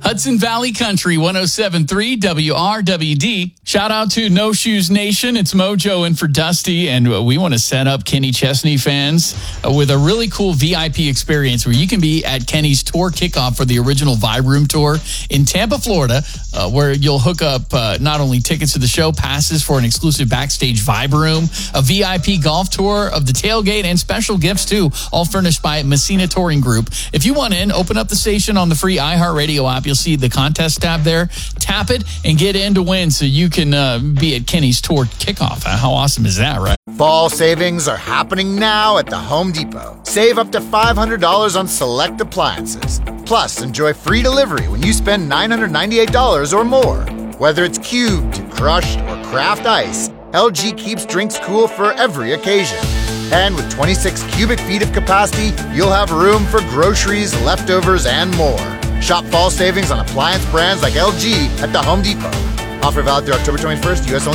Hudson Valley Country 107.3 WRWD. Shout out to No Shoes Nation. It's Mojo in for Dusty, and we want to set up Kenny Chesney fans with a really cool VIP experience where you can be at Kenny's tour kickoff for the original Vibe Room tour in Tampa, Florida, where you'll hook up not only tickets to the show, passes for an exclusive backstage Vibe Room, a VIP golf tour of the tailgate, and special gifts too, all furnished by Messina Touring Group. If you want in, open up the station on the free iHeartRadio app. You'll see the contest tab there. Tap it and get in to win so you can be at Kenny's tour kickoff. How awesome is that, right? Fall savings are happening now at the Home Depot. Save up to $500 on select appliances. Plus, enjoy free delivery when you spend $998 or more. Whether it's cubed, crushed, or craft ice, LG keeps drinks cool for every occasion. And with 26 cubic feet of capacity, you'll have room for groceries, leftovers, and more. Shop fall savings on appliance brands like LG at the Home Depot. Offer valid through October 21st, U.S. only.